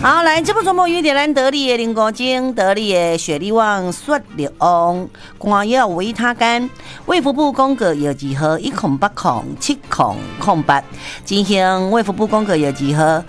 好，来这部节目有点咱得力的林国精、得力的雪力旺、雪力旺、光药维他干、卫福部公告药剂盒1080708，进行卫福部公告药剂盒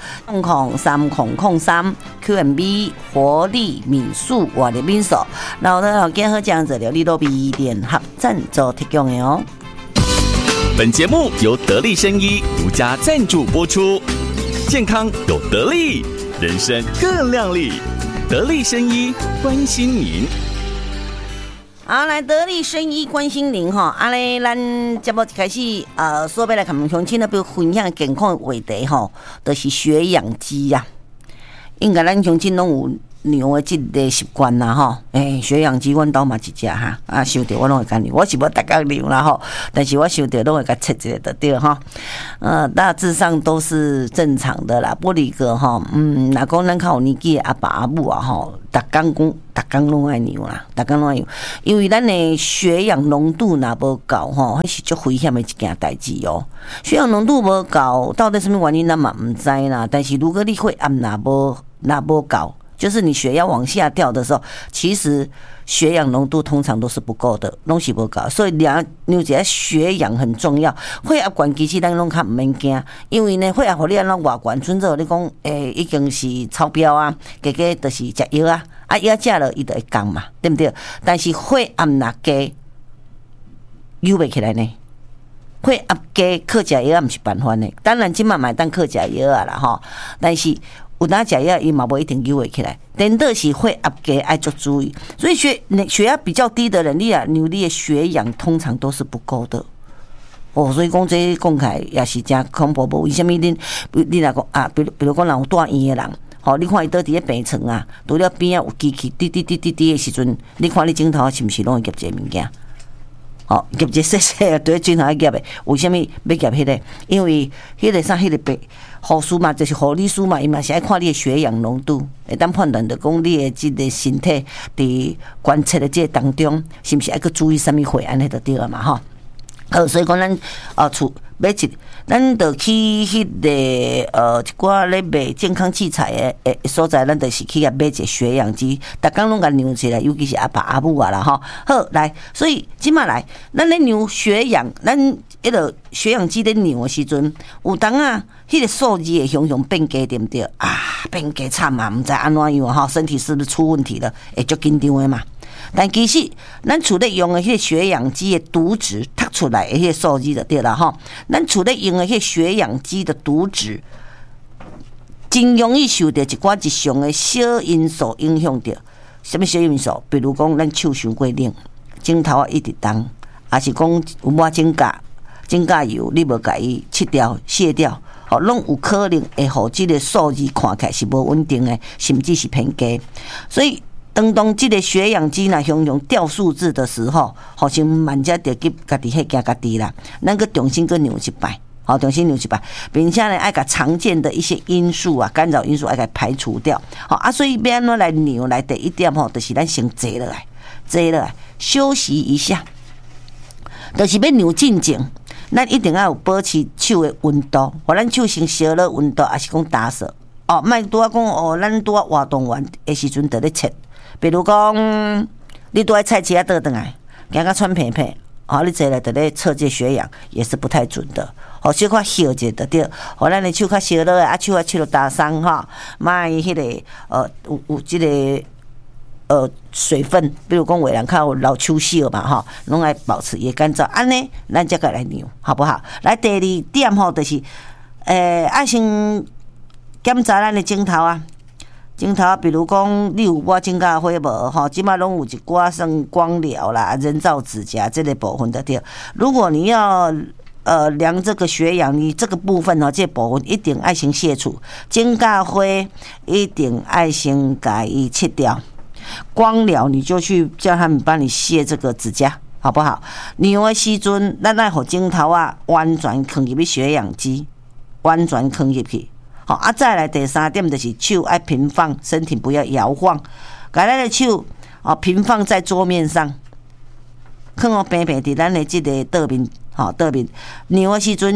00303 QMB 活力敏素活力敏素，然后呢，结合这样子的利多比联合赞助提供的哦。 本节目由得力生医独家赞助播出，健康有得力。人生更亮丽，得力生医关心您。 好，来得力生医关心您哈，啊咧，咱节目一开始所要来跟我们乡亲呢，比如分享健康的话题哈，就是血氧机呀。应该咱乡亲拢有牛的这个习惯啦吼，血氧机阮兜嘛一只哈，收到我拢会甲牛，我是无逐工牛啦吼，但是我收到拢会甲测一个就对哈，大致上都是正常的啦。不离个吼，若讲咱较有年纪的阿爸阿母啊吼，逐工拢爱牛啦，逐工拢爱牛，因为咱的血氧浓度若无够吼，迄是足危险的一件代志哦。血氧浓度无够，到底什么原因咱嘛毋知啦。但是如果你血压若无够，就是你血压往下掉的时候，其实血氧浓度通常都是不够的，拢是不够，所以牛一下血氧很重要。血压悬其实咱拢较毋免惊，因为呢血压互你安怎偌悬，准则你讲已经是超标啊，加就是食药啊，药食了伊就会降嘛，对不对？但是血压若低，扭袂起来呢。血压低靠食药毋是办法呢，当然即嘛嘛当靠食药啊啦吼，但是有当食药，伊嘛无一定扭会起来。颠倒是血压低，爱足注意。所以血压比较低的人，你的血氧通常都是不够的。所以讲这讲起来也是真恐怖。为什么你若讲比如讲人有住院的人，你看伊倒伫咧病床啊，除了边啊有机器滴滴滴滴滴的时阵，你看你镜头是毋是拢会夹这物件？夹一细细的对镜头来夹的，为什么要夹迄个？因为迄个啥，迄个病护士嘛，就是护理师嘛，伊嘛是爱看你的血氧浓度，会当判断着讲你的这个身体伫观测的这个当中，是毋是爱去注意什么血安尼就对了嘛吼。所以讲咱买咱就去迄个一寡咧卖健康器材的所在，咱就是去买一个血氧机，逐工拢甲量起来，尤其是阿爸阿母啊啦吼。好来，所以即马来，咱咧量血氧，咱迄个血氧机咧量的时阵，有当啊，迄个数字会熊熊变低，对不对？变低惨啊，毋知安怎样吼，身体是不是出问题了？会足紧张的嘛。但其实咱厝咧用的迄个血氧机的读值读出来的迄个数字就对了吼。咱厝咧用的迄个血氧机的读值，真容易受到一寡日常的小因素影响着。什么小因素？比如讲，咱手伤过冷，镜头一直动，还是讲有抹指甲油，你无甲伊切掉、卸掉，拢有可能会互这个数字看起来是无稳定的，甚至是偏低。所以当这个血氧机若熊熊掉数字的时候，好像慢才得去家己迄惊家己啦，咱个重新个量一摆，重新量一摆，并且呢爱甲常见的一些因素啊、干扰因素爱甲排除掉，所以要安怎来量来第一点就是咱先坐落来，休息一下，就是要量进前，咱一定要有保持手的温度，互咱手先烧了温度，还是讲打扫，莫拄啊讲咱拄啊活动完的时阵得咧测。比如讲，你都在菜市仔倒转来，行到喘屁屁，你坐来在咧测这血氧也是不太准的。小可烧者就对，咱的手较烧落啊，手切落打伤莫迄个有这个水分，比如讲有人较有老手烧嘛拢爱保持也干燥，安尼咱才个来量，好不好？来第二点就是爱先检查咱的镜头啊。镜头，比如讲，你有抹指甲花无？即马拢有一寡算光疗啦、人造指甲这类部分的对。如果你要量这个血氧，你这个部分这个部分一定爱先卸除，指甲花一定爱先甲伊切掉。光疗你就去叫他们帮你卸这个指甲，好不好？量的时阵，咱爱互镜头完全放入去血氧机，完全放入去。再来第三点就是手爱平放，身体不要摇晃，把咱的手平放在桌面上，放平平伫咱的这个桌面，桌面量的时阵，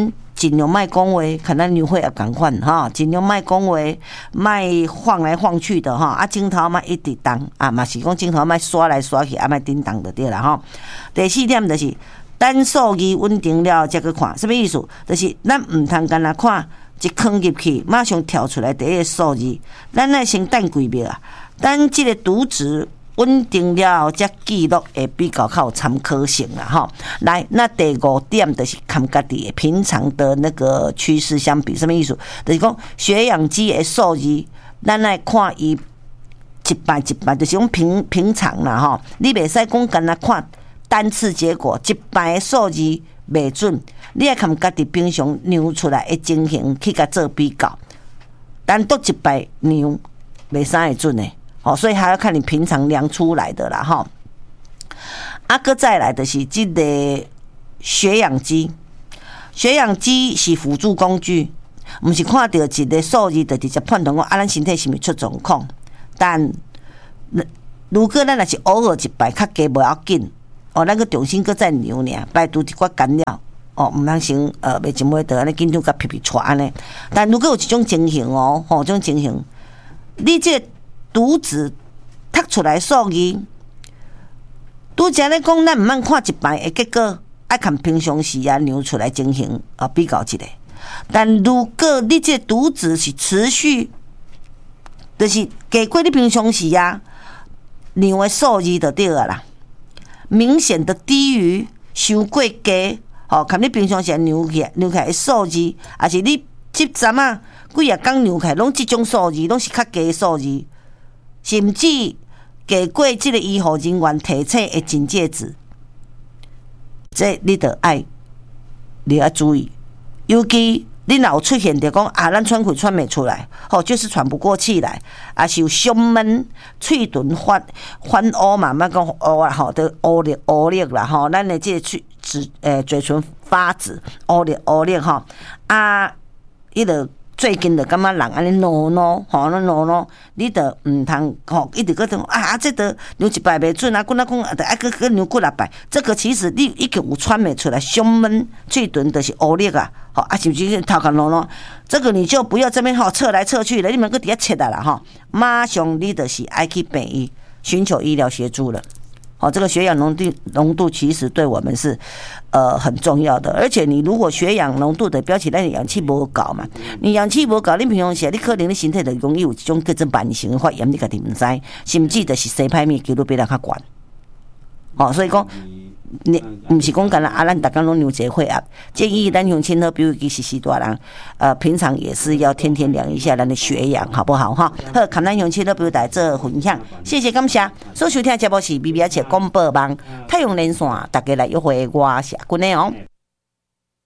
尽量卖讲话，看咱牛血也共款哈，尽量卖讲话，卖晃来晃去的哈，啊镜头卖一直动啊，嘛是讲镜头卖刷来刷去，啊卖叮当就对啦哈。第4点就是。等数字稳定了再去看，什么意思？就是咱唔通干那看一坑入去，马上跳出来第一个数字，咱来先等几秒啊。等这个图值稳定了，再记录会比较有参考性啦哈。来，那第5点就是看家己的平常的那个趋势相比，什么意思？就是讲血氧机的数字，咱来看伊一摆，就是讲平常啦哈。你袂使讲干那看。单次结果一摆数字袂准，你要看家己平常量出来的情形去甲做比较，单独一摆量袂啥会准的，所以还要看你平常量出来的啦哈。搁再来的是这个血氧机，血氧机是辅助工具，不是看到一个数字就直接判断讲咱身体是毋是出状况。但如果咱若是偶尔一摆较低无要紧。咱个重新搁再量尔，排除一寡干扰，毋通先袂真袂得安尼紧张甲皮喘安尼。但如果有一种情形这种情形，你这个图纸读出来数字，拄则咧讲，咱毋通看一摆的结果，爱看平常时啊量出来情形比较一下。但如果你这个图纸是持续，就是加过你平常时啊量的数字就对了啦。明显的低于伤过低，看你平常时量起来的数字，还是你这阵啊几啊工量起来，拢这种数字，拢是较低的数字，甚至低过这个医护人员提醒的警戒值，这你得你要注意，尤其你若有出现着讲咱喘气喘袂出来，就是喘不过气来，也是有胸闷、喙唇发乌嘛，莫讲乌啦都乌裂啦咱的这个嘴唇发紫乌裂伊就最近就感觉人安尼挠，你就唔通一直搁讲这个量一摆袂准讲就爱搁量几6摆，这个其实你已经有喘袂出来，胸闷、喙唇就是乌裂甚至头壳挠，这个你就不要这边测来测去了，你们搁底下切的啦马上你就是爱去病医寻求医疗协助了。这个血氧浓度其实对我们是很重要的，而且你如果血氧浓度的表示咱的氧气不够嘛，你氧气不够，你平常时你可能你身体就容易有一种叫做慢性发炎，你家己唔知，甚至就是生歹面几率比咱较悬。所以讲你不是讲干咱大家拢量这血压，建议咱乡亲呢，比如是大人，平常也是要天天量一下咱的血氧，好不好哈？好，看咱乡亲呢，比如在这分享，谢谢感谢。所收听节目是BBH广播网太阳连线，大家来约会我是君的